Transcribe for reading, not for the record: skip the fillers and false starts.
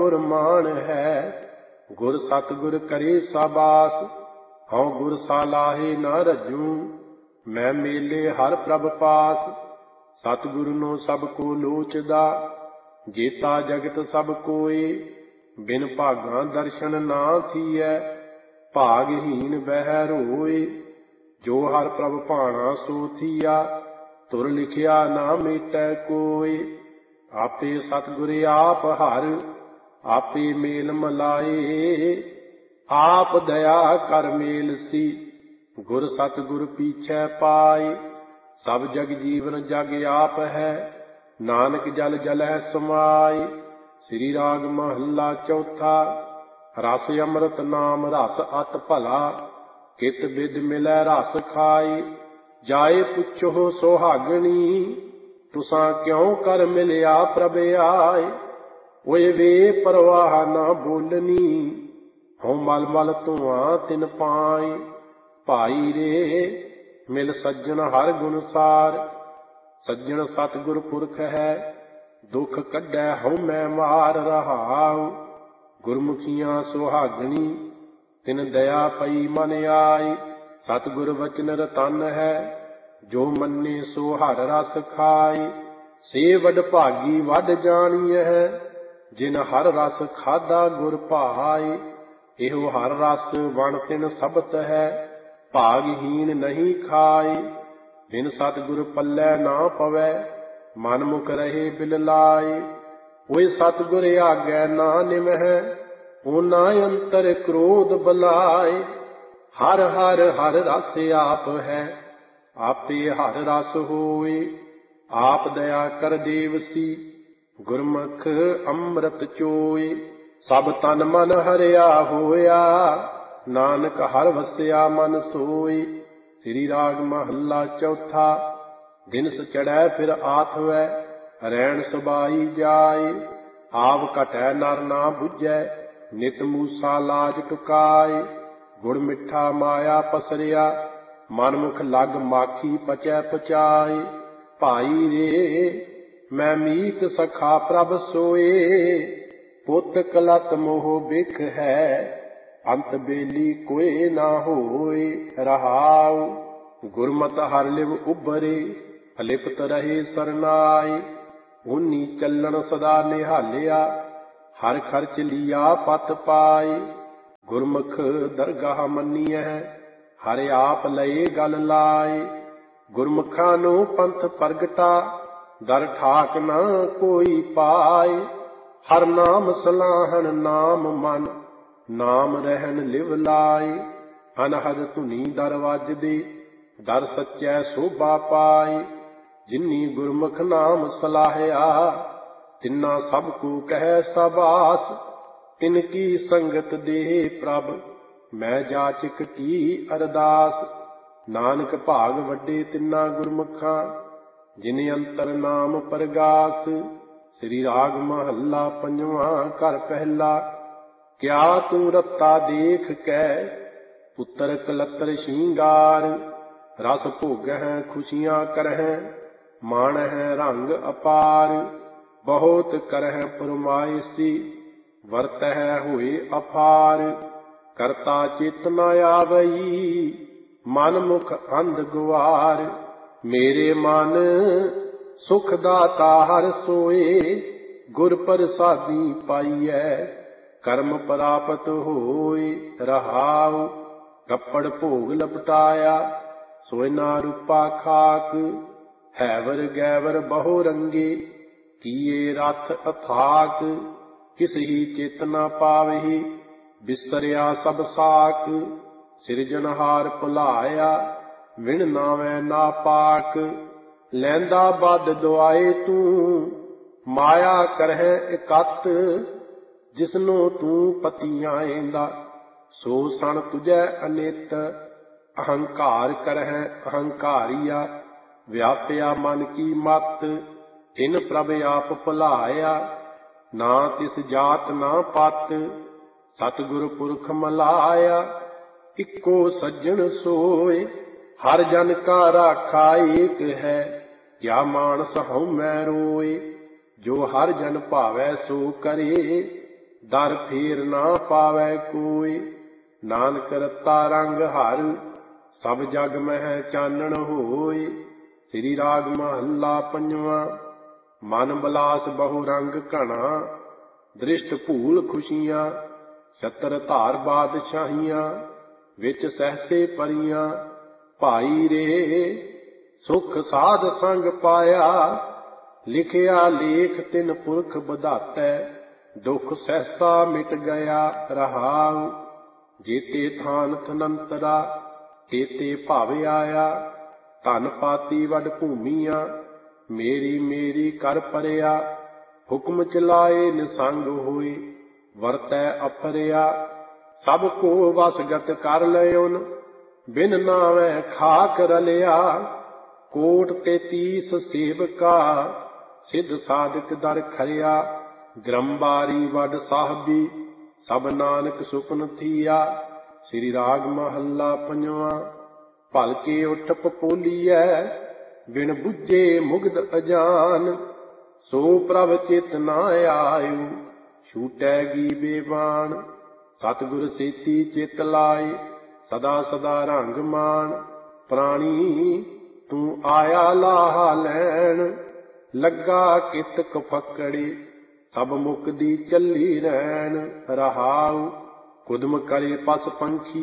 गुर मान है। गुर सतगुर करे साबास, हऊँ गुर सालाहे न रजूं। मैं मेले हर प्रभ पास, सतगुरु नो सब को लोचदा। जेता जगत सब कोय, बिन भागां दर्शन ना थियै। भागहीन बह रोए, जो हर प्रभ भाणा सो थिया। तुर लिखिया ना मेटै कोय, आपे सतगुर आप हर। आपे मेल मलाए, आप दया कर मेल सी। गुर सतगुर पीछे पाए, सब जग जीवन जग आप है। नानक जल जलै समाए। श्री राग महला चौथा। रस अमृत नाम रस अत भला, कित बिद मिलै रस खाए। जाए पुछो सुहागणी, तुसां क्यों कर मिलिया प्रभ आए। ओए वे परवाह ना बोलनी, हों मल मल धुआं तिन पाए। भाई रे मिल सज्जन हर गुण सार, सज्जन सतगुर पुरख है। दुख कढै हऊँ मैं मार रहाऊ। गुरमुखियां सुहागणी, तिन दया पई मन आए। सतगुर वचन रतन है, जो मन्ने सो हर रस खाए। से वड भागी वड जानिए है, जिन हर रस खाधा गुर भाए। एहो हर रस वण तिन सबत है, भागहीन नहीं खाए। बिन सतगुर पल्लै ना पवै, मन मुख रहे बिल लाए। ओए सतगुर आगै ना निमहै, ओना अंतर क्रोध बलाए। हर हर हर रस आप है, आपे हर रस होए। आप दया कर देवसी, गुरमुख अमृत चोए। सब तन मन हरिया होया, नानक हर वसिया मन सोए। श्री राग महला चौथा। दिनस चढ़ै फिर आथवै, रैन सबाई जाए। आव घटै नर ना बुझै, नित मूसा लाज टुकाए। गुड़ मिठा माया पसरिया, मन मुख लग माखी पचै पचाए। भाई रे मैं मीत सखा प्रभ सोए, पुत कलत मोह बिख है। अंत बेली कोई ना होए रहाऊ। गुरमत हर लिव उबरे, अलिप्त रहे सरनाए। ऊनी चलन सदा निहालिया, हर खर्च लिया पत पाए। गुरमुख दरगाह मन्निय, हर आप लए गल लाए। गुरमुखा नो पंथ प्रगटा, दर ठाक न कोई पाए। हर नाम सलाहन नाम मन, नाम रहन लिव लाए। अनहद धुनी दर वजदे, दर सच्चै शोभा पाए। जिन्नी गुरमुख नाम सलाहिया, तिन्ना सब को कह सबास। तिनकी संगत दे प्रभ, मैं जाचक की अरदास। नानक भाग वड्डे तिन्ना गुरमुखां, जिन अंतर नाम परगास। श्री राग महला पंजवां। घर पहला। क्या तू रत्ता देख कै, पुत्र कलतर श्रृंगार। रस भोगह खुशियां करह, माणह रंग अपार। बहुत करह फरमाइशी, वरतह होए अपार। करता चित न आवई, मन मुख अंध गुआर। मेरे मन सुख दाता हर सोए, गुर प्रसादी पाइयै। कर्म प्राप्त होए रहाऊ। कपड़ भोग लपटाया, सोना रूपा खाक। हैवर गैवर बहु रंगे, किए रथ अथाक। किस ही चेत न पावही, बिसरिया सब साक। सिरजनहार भुलाया, विण नावै ना पाक। लैंदा बद दुआए तू, माया करह इकत। जिसनो तू पतियां एंदा, सो सण तुझै अनित। अहंकार करह अहंकारिया, व्यापया मन की मत। इन प्रभ आप भुलाया, ना तिस जात ना पत। सतगुर पुरख मलाया, इको सज्जन सोए। हर जन का राखा एक है, क्या मानस हऊँ मैं रोए। जो हर जन भावै सो करे, ਦਰ ਫੇਰ ਨਾ ਪਾਵੈ ਕੋਈ। ਨਾਨਕ ਰਤਾ ਰੰਗ ਹਰ, ਸਭ ਜਗ ਮਹਿ ਚਾਨਣ ਹੋਇ। ਸ੍ਰੀ ਰਾਗ ਮਹੱਲਾ ਪੰਜਵਾਂ। ਮਨ ਬਲਾਸ ਬਹੁ ਰੰਗ ਘਣਾ, ਦ੍ਰਿਸ਼ਟ ਭੂਲ ਖੁਸ਼ੀਆਂ। ਛਤਰ ਧਾਰ ਬਾਦਸ਼ਾਹੀਆਂ, ਵਿੱਚ ਸਹਸੇ ਪਰੀਆਂ। ਭਾਈ ਰੇ ਸੁਖ ਸਾਧ ਸੰਗ ਪਾਇਆ, ਲਿਖਿਆ ਲੇਖ ਤਿਨ ਪੁਰਖ ਬਧਾਤੈ। ਦੁਖ ਸਹਿਸਾ ਮਿਟ ਗਿਆ ਰਹਾਉ, ਜੇਤੇ ਥਾਨ ਥਨੰਤਰਾ ਤੇਤੇ ਭਵ ਆਇਆ। ਧਨ ਪਾਤੀ ਵੱਡ ਭੂਮੀਆਂ, ਮੇਰੀ ਮੇਰੀ ਕਰ ਪਰਿਆ। ਹੁਕਮ ਚਲਾਏ ਨਿਸੰਗ ਹੋਈ, ਵਰਤੈ ਅਫਰਿਆ। ਸਭ ਕੋ ਵਸਗਤ ਕਰ ਲਇਉਨ, ਬਿਨ ਨਾਵੈ ਖਾਕ ਰਲਿਆ। ਕੋਟ 33 ਸੇਵਕਾ, ਸਿੱਧ ਸਾਧਕ ਦਰ ਖਰਿਆ। ਗ੍ਰੰਬਾਰੀ ਵੱਡ ਸਾਹਿਬੀ, ਸਭ ਨਾਨਕ ਸੁਪਨ ਥੀਆ। ਸ੍ਰੀ ਰਾਗ ਮਹੱਲਾ ਪੰਜਵਾਂ। ਭਲਕੇ ਉਠ ਪਪੋਲੀਐ, ਬਿਨ ਬੁੱਝੇ ਮੁਗਧ ਅਜਾਨ। ਸੋ ਪ੍ਰਭ ਚਿਤ ਨਾ ਆਇਉ, ਛੂਟੈਗੀ ਬੇਬਾਨ। ਸਤਿਗੁਰ ਸੇਤੀ ਚਿਤ ਲਾਏ, ਸਦਾ ਸਦਾ ਰੰਗ ਮਾਨ। ਪ੍ਰਾਣੀ ਤੂੰ ਆਇਆ ਲਾਹਾ ਲੈਣ, ਲੱਗਾ ਕਿਤਕ ਫੱਕੜੀ। ਸਭ ਮੁਕਦੀ ਚੱਲੀ ਰਹਿਣ ਰਹਾਉ, ਕੁਦਮ ਕਰੇ ਪਸ ਪੰਖੀ।